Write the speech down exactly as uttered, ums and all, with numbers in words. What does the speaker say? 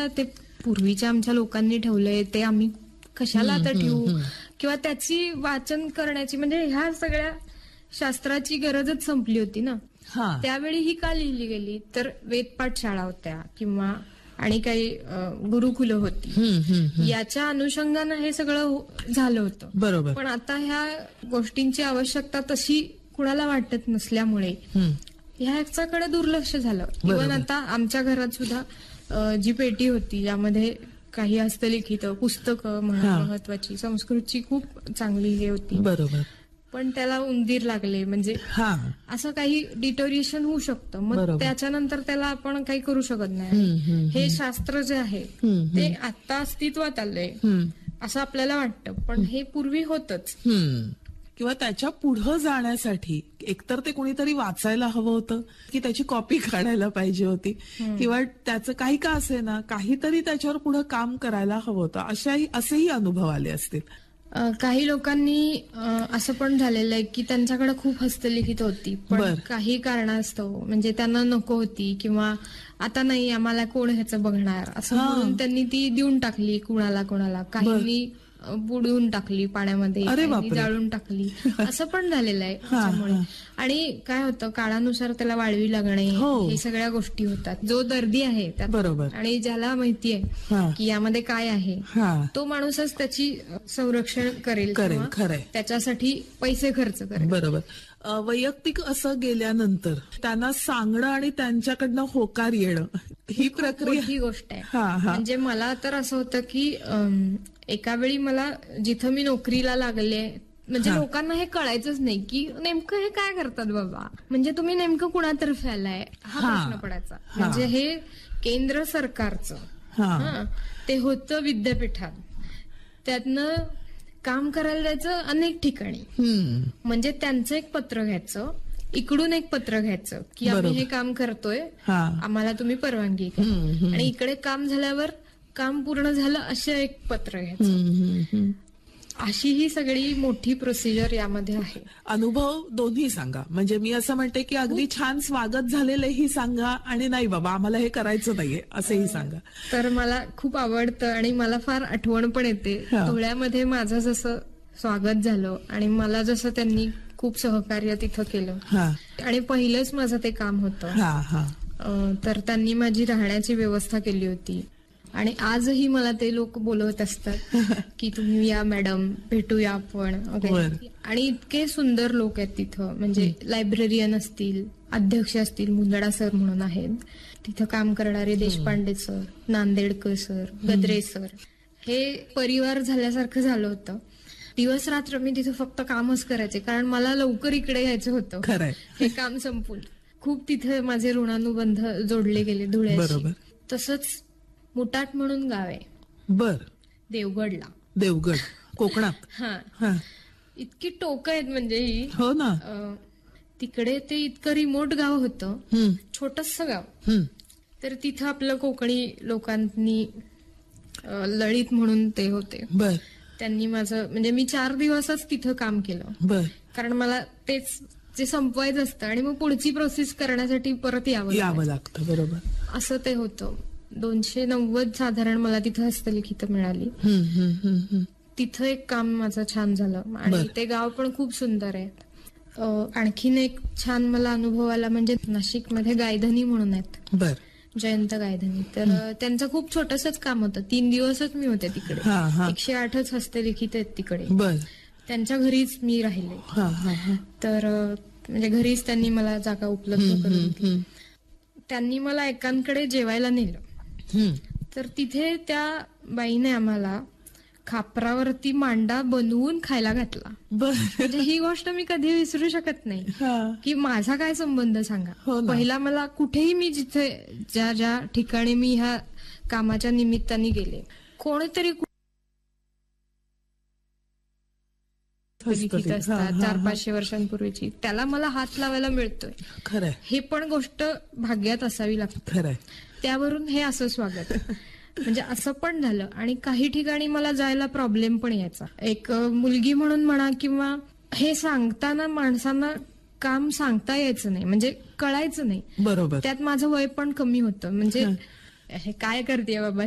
ते पूर्वीच्या आमच्या लोकांनी ठेवलंय ते आम्ही कशाला आता ठेवू, किंवा त्याची वाचन करण्याची म्हणजे ह्या सगळ्या शास्त्राची गरजच संपली होती ना. त्यावेळी ही का लिहिली गेली तर वेदपाठ शाळा होत्या किंवा आणि काही गुरुकुलं होती, याच्या अनुषंगानं हे सगळं झालं होतं. बरोबर. पण आता ह्या गोष्टींची आवश्यकता तशी कुणाला वाटत नसल्यामुळे ह्याच्याकडे दुर्लक्ष झालं. इव्हन आता आमच्या घरात सुद्धा जी पेटी होती यामध्ये काही हस्तलिखित पुस्तकं महत्वाची संस्कृतची खूप चांगली हे होती. बरोबर. पण त्याला उंदीर लागले म्हणजे असं काही डिटोरिएशन होऊ शकतं. मग त्याच्यानंतर त्याला आपण काही करू शकत नाही. हे शास्त्र जे आहे ते आता अस्तित्वात आलंय असं आपल्याला वाटतं, पण हे पूर्वी होतच. किंवा त्याच्या पुढं जाण्यासाठी एकतर ते कोणीतरी वाचायला हवं होतं की त्याची कॉपी काढायला पाहिजे होती, किंवा त्याचं काही का असे ना काहीतरी त्याच्यावर पुढे काम करायला हवं होतं. अशाही असेही अनुभव आले असतील. काही लोकांनी असं पण झालेलं आहे की त्यांच्याकडे खूप हस्तलिखित होती, पण काही कारणास्तव म्हणजे त्यांना नको होती किंवा आता नाही आम्हाला कोण ह्याचं बघणार असं म्हणून त्यांनी ती देऊन टाकली कुणाला कोणाला. काहींनी बुडवून टाकली पाण्यामध्ये, जाळून टाकली, असं पण झालेलं आहे त्याच्यामुळे. आणि काय होतं काळानुसार त्याला वाळवी लागणे हे सगळ्या गोष्टी होतात. जो दर्दी आहे त्यात बरोबर आणि ज्याला माहिती आहे की यामध्ये काय आहे तो माणूसच त्याची संरक्षण करेल, त्याच्यासाठी पैसे खर्च करेल. बरोबर. वैयक्तिक असं गेल्यानंतर त्यांना सांगणं आणि त्यांच्याकडनं होकार येणं ही प्रक्रिया ही गोष्ट आहे. म्हणजे मला तर असं होतं की एका वेळी मला जिथं मी नोकरीला लागले म्हणजे लोकांना हे कळायचंच नाही की नेमकं हे काय करतात बाबा, म्हणजे तुम्ही नेमकं कुणातर्फे आलाय हा प्रश्न पडायचा. म्हणजे हे केंद्र सरकारचं ते होतं विद्यापीठात, त्यातनं काम करायला जायचं अनेक ठिकाणी. म्हणजे त्यांचं एक पत्र घ्यायचं, इकडून एक पत्र घ्यायचं की आम्ही हे काम करतोय, आम्हाला तुम्ही परवानगी द्या, आणि इकडे काम झाल्यावर काम पूर्ण झालं असं एक पत्र घ्यायचं. अशी ही सगळी मोठी प्रोसिजर यामध्ये आहे. अनुभव दोन्ही सांगा. म्हणजे मी असं म्हणते की अगदी छान स्वागत झालेलंही सांगा आणि नाही बाबा आम्हाला हे करायचं नाहीये असंही सांगा. तर मला खूप आवडतं आणि मला फार आठवण पण येते धुळ्यामध्ये माझं जसं स्वागत झालं आणि मला जसं त्यांनी खूप सहकार्य तिथं केलं आणि पहिलंच माझं ते काम होतं. तर त्यांनी माझी राहण्याची व्यवस्था केली होती आणि आजही मला ते लोक बोलवत असतात की तुम्ही या मॅडम, भेटूया आपण वगैरे. आणि इतके सुंदर लोक आहेत तिथं, म्हणजे लायब्ररियन असतील, अध्यक्ष असतील, मुंदडा सर म्हणून आहेत तिथं काम करणारे, Deshpande sir, Nandedkar sir, Gadre sir, हे परिवार झाल्यासारखं झालं होतं. दिवस रात्र मी तिथं फक्त कामच करायचे कारण मला लवकर इकडे यायचं होतं हे काम संपून. खूप तिथे माझे ऋणानुबंध जोडले गेले धुळ्याशी. तसंच मुटाट म्हणून गाव आहे बर देवगडला, देवगड कोकणात. हा इतकी टोक आहेत म्हणजे ही. हो ना. तिकडे ते इतकं रिमोट गाव होतं, छोटस गाव. तर तिथं आपलं कोकणी लोकांनी लळित म्हणून ते होते. बर त्यांनी माझं म्हणजे मी चार दिवसच तिथं काम केलं. बर कारण मला तेच जे संपवायचं असतं आणि मग पुढची प्रोसेस करण्यासाठी परत यावं यावं लागतं. बरोबर. असं ते होतं. दोनशे नव्वद साधारण मला तिथं हस्तलिखित मिळाली. तिथं एक काम माझं छान झालं आणि ते गाव पण खूप सुंदर आहे. आणखीन एक छान मला अनुभव आला म्हणजे नाशिकमध्ये गायधनी म्हणून आहेत, बर जयंत गायधनी. तर त्यांचं खूप छोटसच काम होतं, तीन दिवसच मी होते तिकडे. एकशे आठच हस्तलिखित आहेत तिकडे. बर त्यांच्या घरीच मी राहिले. तर म्हणजे घरीच त्यांनी मला जागा उपलब्ध करून दिली. त्यांनी मला एकांकडे जेवायला नेलं. तर तिथे त्या बाईने आम्हाला खापरावरती मांडा बनवून खायला घातला. म्हणजे ही गोष्ट मी कधी विसरू शकत नाही की माझा काय संबंध सांगा. पहिला मला कुठेही मी जिथे ज्या ज्या ठिकाणी मी ह्या कामाच्या निमित्ताने गेले, कोणीतरी लिखित असतात चार पाचशे वर्षांपूर्वीची, त्याला मला हात लावायला मिळतोय. खरंय. हे पण गोष्ट भाग्यात असावी लागते. खरंय. त्यावरून हे असं स्वागत म्हणजे असं पण झालं. आणि काही ठिकाणी मला जायला प्रॉब्लेम पण यायचा, एक मुलगी म्हणून म्हणा, किंवा हे सांगताना माणसांना काम सांगता यायचं नाही, म्हणजे कळायचं नाही. बरोबर. त्यात माझं वय पण कमी होतं. म्हणजे हे काय करते बाबा